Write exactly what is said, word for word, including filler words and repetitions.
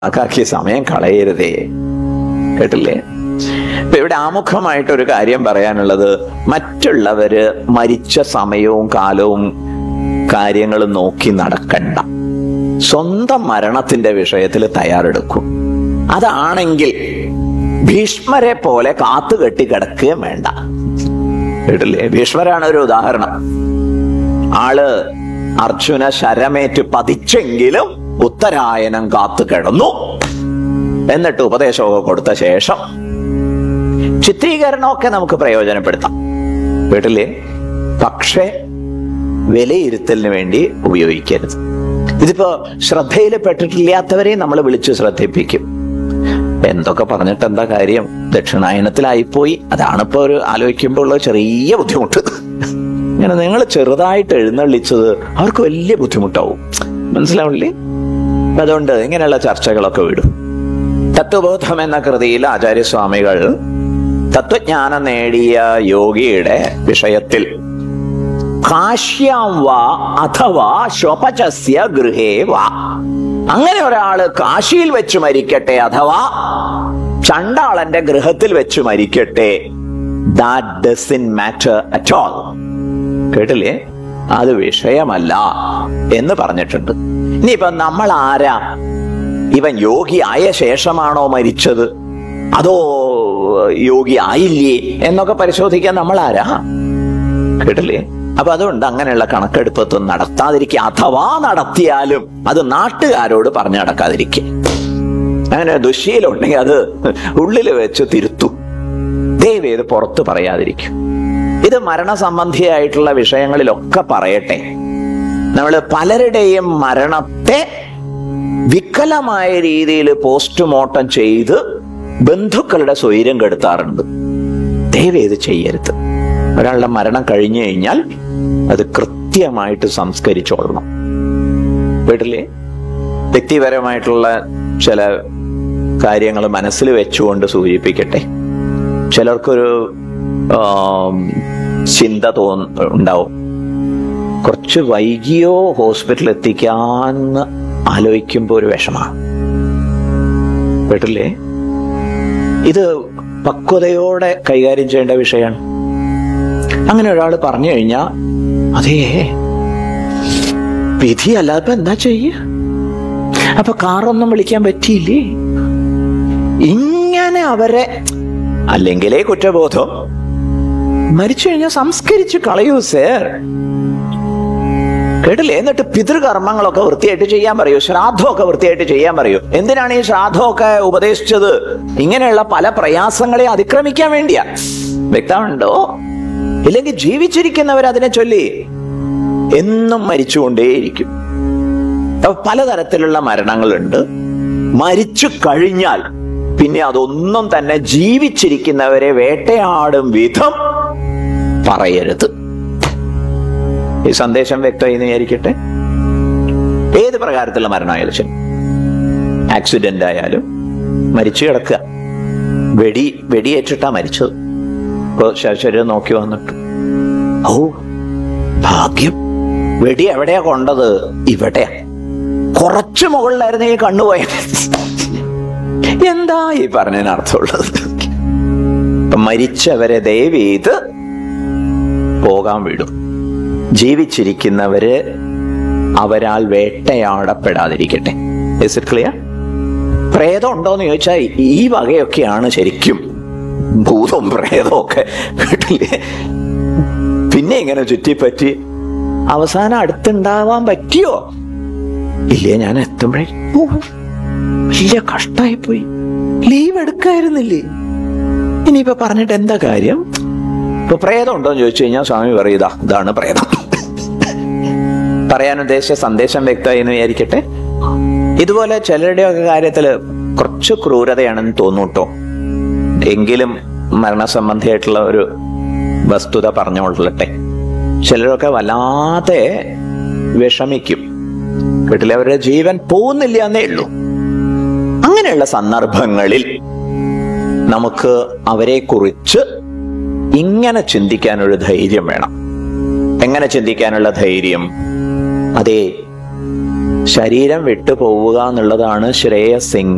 ആക്കാക്കിയ സമയം കളയരുതേ. കേട്ടില്ലേ? ഇപ്പൊ ഇവിടെ ആമുഖമായിട്ടൊരു കാര്യം പറയാനുള്ളത്, മറ്റുള്ളവര് മരിച്ച സമയവും കാലവും കാര്യങ്ങളും നോക്കി നടക്കണ്ട. സ്വന്തം മരണത്തിന്റെ വിഷയത്തിൽ തയ്യാറെടുക്കും. അതാണെങ്കിൽ ഭീഷ്മരെ പോലെ കാത്തു കെട്ടി കിടക്കുകയും വേണ്ട. കേട്ടില്ലേ? ഭീഷ്മരാണ് ഒരു ഉദാഹരണം. ആള് അർജുന ശരമേറ്റ് പതിച്ചെങ്കിലും ഉത്തരായനം കാത്തു കിടന്നു. എന്നിട്ട് ഉപദേശമൊക്കെ കൊടുത്ത ശേഷം ചിത്രീകരണമൊക്കെ നമുക്ക് പ്രയോജനപ്പെടുത്താം. കേട്ടില്ലേ? പക്ഷേ വിലയിരുത്തലിന് വേണ്ടി ഉപയോഗിക്കരുത്. ഇതിപ്പോ ശ്രദ്ധയിൽ പെട്ടിട്ടില്ലാത്തവരെ നമ്മൾ വിളിച്ച് ശ്രദ്ധിപ്പിക്കും. എന്തൊക്കെ പറഞ്ഞിട്ട് എന്താ കാര്യം? ദക്ഷിണായനത്തിലായിപ്പോയി. അതാണിപ്പോ ഒരു ആലോചിക്കുമ്പോൾ ഉള്ള ചെറിയ ബുദ്ധിമുട്ട്. ഇങ്ങനെ നിങ്ങൾ ചെറുതായിട്ട് എഴുന്നള്ളിച്ചത് അവർക്ക് വലിയ ബുദ്ധിമുട്ടാവും. മനസ്സിലാവില്ലേ? അതുകൊണ്ട് ഇങ്ങനെയുള്ള ചർച്ചകളൊക്കെ വിടും. തത്വബോധം എന്ന കൃതിയിൽ ആചാര്യസ്വാമികൾ തത്വജ്ഞാനം നേടിയ യോഗിയുടെ വിഷയത്തിൽ കാശ്യാം വാ അഥവാ ശോപചസ്യ ഗൃഹേ വാ, അങ്ങനെ ഒരാള് കാശിയിൽ വെച്ച് മരിക്കട്ടെ അഥവാ ചണ്ടാളന്റെ ഗൃഹത്തിൽ വെച്ച് മരിക്കട്ടെ, that doesn't matter at all. കേട്ടില്ലേ? അത് വിഷയമല്ല എന്ന് പറഞ്ഞിട്ടുണ്ട്. ഇനിയിപ്പൊ നമ്മൾ ആരാ? ഇവൻ യോഗി ആയ ശേഷമാണോ മരിച്ചത്, അതോ യോഗി ആയില്ലേ എന്നൊക്കെ പരിശോധിക്കാൻ നമ്മൾ ആരാ? കേട്ടില്ലേ? അപ്പൊ അതുകൊണ്ട് അങ്ങനെയുള്ള കണക്കെടുപ്പൊന്നും നടത്താതിരിക്കുക. അഥവാ നടത്തിയാലും അത് നാട്ടുകാരോട് പറഞ്ഞു നടക്കാതിരിക്കുക. അങ്ങനെ ദുശ്ശീലം ഉണ്ടെങ്കിൽ അത് ഉള്ളിൽ വെച്ച് തിരുത്തും. ദയവേത് പുറത്ത് പറയാതിരിക്കും. ഇത് മരണസംബന്ധിയായിട്ടുള്ള വിഷയങ്ങളിലൊക്കെ പറയട്ടെ. നമ്മൾ പലരുടെയും മരണത്തെ വികലമായ രീതിയിൽ പോസ്റ്റ്മോർട്ടം ചെയ്ത് ബന്ധുക്കളുടെ സ്വൈര്യം കെടുത്താറുണ്ട്. ദയവേത് ചെയ്യരുത്. ഒരാളുടെ മരണം കഴിഞ്ഞു കഴിഞ്ഞാൽ അത് കൃത്യമായിട്ട് സംസ്കരിച്ചോളണം. വീട്ടിലെ വ്യക്തിപരമായിട്ടുള്ള ചില കാര്യങ്ങൾ മനസ്സിൽ വെച്ചുകൊണ്ട് സൂചിപ്പിക്കട്ടെ. ചിലർക്കൊരു ചിന്ത തോന്ന ഉണ്ടാവും, കുറച്ച് വൈകിയോ ഹോസ്പിറ്റലിൽ എത്തിക്കാന്ന് ആലോചിക്കുമ്പോ ഒരു വിഷമാണ്. വീട്ടിലെ ഇത് പക്വതയോടെ കൈകാര്യം ചെയ്യേണ്ട വിഷയമാണ്. അങ്ങനെ ഒരാൾ പറഞ്ഞു കഴിഞ്ഞാ അതേ വിധി അല്ലാതെ എന്താ ചെയ്യ? അപ്പൊ കാറൊന്നും വിളിക്കാൻ പറ്റിയില്ലേ? ഇങ്ങനെ അവരെ അല്ലെങ്കിലേ കുറ്റബോധം. മരിച്ചു കഴിഞ്ഞാൽ സംസ്കരിച്ച് കളയൂ സർ. കേട്ടില്ലേ? എന്നിട്ട് പിതൃകർമ്മങ്ങളൊക്കെ വൃത്തിയായിട്ട് ചെയ്യാൻ പറയൂ, ശ്രാദ്ധമൊക്കെ വൃത്തിയായിട്ട് ചെയ്യാൻ പറയൂ. എന്തിനാണ് ഈ ശ്രാദ്ധമൊക്കെ ഉപദേശിച്ചത്? ഇങ്ങനെയുള്ള പല പ്രയാസങ്ങളെ അതിക്രമിക്കാൻ വേണ്ടിയാ. വ്യക്തമുണ്ടോ? ഇല്ലെങ്കിൽ ജീവിച്ചിരിക്കുന്നവർ അതിനെ ചൊല്ലി എന്നും മരിച്ചുകൊണ്ടേയിരിക്കും. അപ്പൊ പലതരത്തിലുള്ള മരണങ്ങളുണ്ട്. മരിച്ചു കഴിഞ്ഞാൽ പിന്നെ അതൊന്നും തന്നെ ജീവിച്ചിരിക്കുന്നവരെ വേട്ടയാടും വിധം പറയരുത്. ഈ സന്ദേശം വ്യക്തമായി വിചാരിക്കട്ടെ. ഏത് പ്രകാരത്തിലുള്ള മരണമായാലും ശരി, ആക്സിഡന്റ് ആയാലും മരിച്ചു കിടക്കുക, വെടി വെടിയേറ്റിട്ടാ മരിച്ചത്, ശരീരം നോക്കി വന്നിട്ട് ഓ ഭാഗ്യം, വെടി എവിടെയാ കൊണ്ടത്? ഇവിടെയാ. കുറച്ചു മുകളിലായിരുന്നു ഈ കണ്ണുപോയത്. എന്താ ഈ പറഞ്ഞതിന് അർത്ഥമുള്ളത്? മരിച്ചവരെ ദയവേത് പോകാൻ വിടും. ജീവിച്ചിരിക്കുന്നവര് അവരാൽ വേട്ടയാടപ്പെടാതിരിക്കട്ടെ. Is it clear? പ്രേതം ഉണ്ടോന്ന് ചോദിച്ചാൽ ഈ വകയൊക്കെയാണ് ശരിക്കും ഭൂതവും പ്രേതവും ഒക്കെ. കേട്ടില്ലേ? പിന്നെ ഇങ്ങനെ ചുറ്റിപ്പറ്റി അവസാനം അടുത്തുണ്ടാവാൻ പറ്റിയോ? ഇല്ലേ, ഞാൻ എത്തുമ്പോഴേ വലിയ കഷ്ടായി പോയി, ലീവ് എടുക്കായിരുന്നില്ലേ? ഇനിയിപ്പോ പറഞ്ഞിട്ട് എന്താ കാര്യം? ഇപ്പൊ പ്രേതം ഉണ്ടോന്ന് ചോദിച്ചു കഴിഞ്ഞാൽ സ്വാമി പറയുക ഇതാണ് പ്രേതം. പറയാൻ ഉദ്ദേശിച്ച സന്ദേശം വ്യക്തമായി എന്ന് വിചാരിക്കട്ടെ. ഇതുപോലെ ചിലരുടെയൊക്കെ കാര്യത്തില് കുറച്ച് ക്രൂരതയാണെന്ന് തോന്നൂട്ടോ. എങ്കിലും മരണസംബന്ധിയായിട്ടുള്ള ഒരു വസ്തുത പറഞ്ഞുകൊള്ളട്ടെ. ചിലരൊക്കെ വല്ലാതെ വിഷമിക്കും. വീട്ടിൽ അവരുടെ ജീവൻ പോകുന്നില്ല എന്നേ ഉള്ളൂ. അങ്ങനെയുള്ള സന്ദർഭങ്ങളിൽ നമുക്ക് അവരെ കുറിച്ച് ഇങ്ങനെ ചിന്തിക്കാനൊരു ധൈര്യം വേണം. എങ്ങനെ ചിന്തിക്കാനുള്ള ധൈര്യം? അതെ, ശരീരം വിട്ടു പോവുക എന്നുള്ളതാണ് ശ്രേയസ്